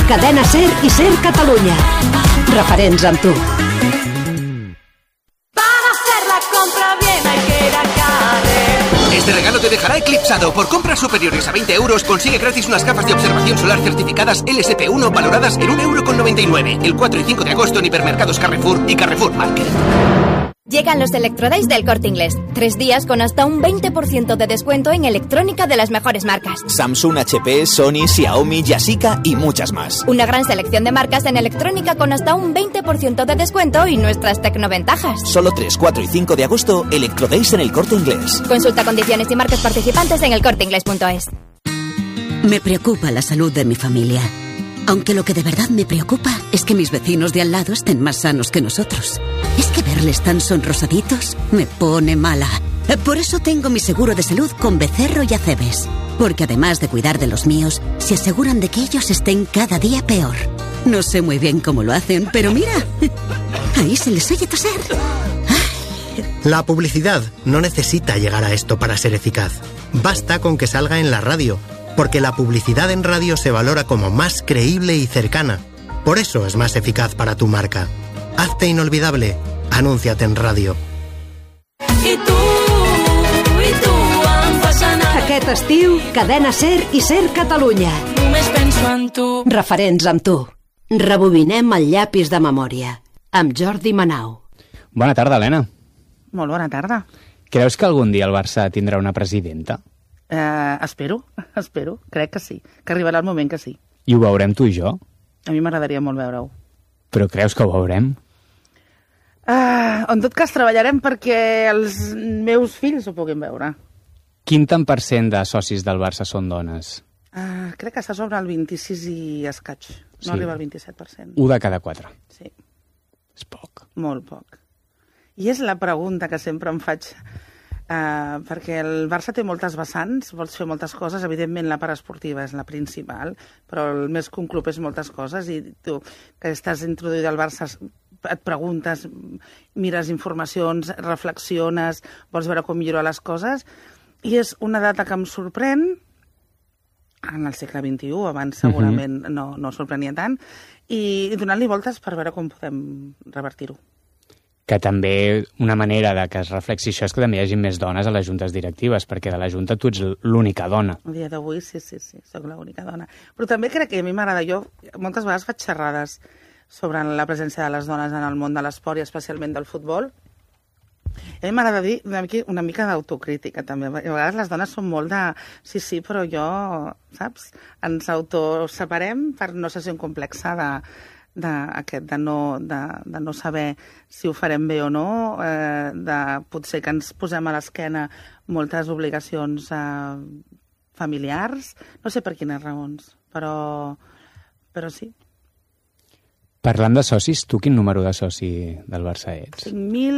Cadena SER i SER Catalunya. Referents amb tu. Para hacer la compra bien hay que ir a Carrer. Este regalo te dejará eclipsado. Por compras superiores a 20 euros consigue gratis unas gafas de observación solar certificadas LSP1 valoradas en 1,99 €. El 4 y 5 de agosto en hipermercados Carrefour y Carrefour Market. Llegan los Electrodays del Corte Inglés. 3 días con hasta un 20% de descuento en electrónica de las mejores marcas. Samsung, HP, Sony, Xiaomi, Yashica y muchas más. Una gran selección de marcas en electrónica con hasta un 20% de descuento y nuestras tecnoventajas. Solo 3, 4 y 5 de agosto, Electrodays en el Corte Inglés. Consulta condiciones y marcas participantes en elcorteingles.es. Me preocupa la salud de mi familia. Aunque lo que de verdad me preocupa es que mis vecinos de al lado estén más sanos que nosotros. Es que verles tan sonrosaditos me pone mala. Por eso tengo mi seguro de salud con Becerro y Acebes. Porque además de cuidar de los míos, se aseguran de que ellos estén cada día peor. No sé muy bien cómo lo hacen, pero mira, ahí se les oye toser. La publicidad no necesita llegar a esto para ser eficaz. Basta con que salga en la radio, porque la publicidad en radio se valora como más creíble y cercana. Por eso es más eficaz para tu marca. Hazte inolvidable. Anúnciate en radio. Aquest estiu, Cadena SER i SER Catalunya. Només penso en tu. Referents amb tu. Rebobinem el llapis de memòria. Amb Jordi Manau. Bona tarda, Helena. Molt bona tarda. Creus que algun dia el Barça tindrà una presidenta? Espero. Crec que sí. Que arribarà el moment que sí. I ho veurem tu i jo? A mi m'agradaria molt veure-ho. Però creus que ho veurem? En tot cas, treballarem perquè els meus fills ho puguin veure. Quin tant % de socis del Barça són dones? Crec que està sobre el 26 i escaig. No arriba al 27%. 1 de cada 4. Sí. És poc. Molt poc. I és la pregunta que sempre em faig, perquè el Barça té moltes vessants, vols fer moltes coses, evidentment la part esportiva és la principal, però el més que un club és moltes coses, i tu, que estàs introduït al Barça, et preguntes, mires informacions, reflexiones, vols veure com millorar les coses, i és una data que em sorprèn, en el segle XXI, abans segurament no sorprenia tant, i donant-li voltes per veure com podem revertir-ho. Que també una manera de que es reflexi això és que també hi hagi més dones a les juntes directives, perquè de la junta tu ets l'única dona. El dia d'avui sí, soc l'única dona. Però també crec que a mi m'agrada, jo moltes vegades faig xerrades sobre la presència de les dones en el món de l'esport i especialment del futbol. A mi m'agrada dir una mica d'autocrítica també. A vegades les dones són molt de sí, però jo, saps? Ens autoseparem per no ser un complex de no saber si ho farem bé o no, potser que ens posem a l'esquena moltes obligacions familiars, no sé per quines raons, però sí. Parlant de socis, tu quin número de soci del Barça ets?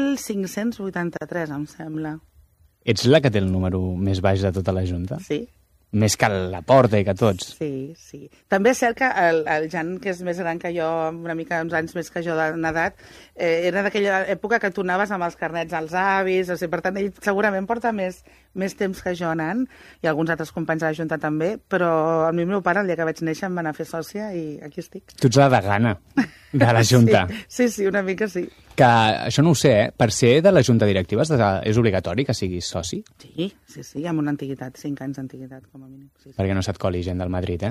5.583, em sembla. Ets la que té el número més baix de tota la Junta? Sí. Més que la Porta i que tots. Sí. També és cert que el Jan, que és més gran que jo, una mica uns anys més que jo d'edat, era d'aquella època que tu anaves amb els carnets als avis, o sigui, per tant, ell segurament porta més temps que jo anant, i alguns altres companys de la Junta també, però el meu pare, el dia que vaig néixer, em va anar a fer sòcia i aquí estic. Tu ets la degana de la Junta. Sí, una mica sí. Que això no ho sé, Per ser de la Junta Directiva és obligatori que siguis soci? Sí, amb una antiguitat, 5 anys d'antiguitat, com a mínim. Sí. Perquè no se't coli gent del Madrid,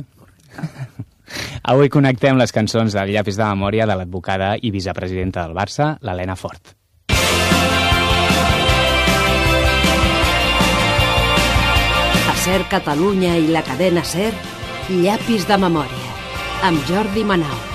Avui connectem les cançons del llapis de memòria de l'advocada i vicepresidenta del Barça, l'Helena Fort. A SER Catalunya i la cadena SER, llapis de memòria, amb Jordi Manau.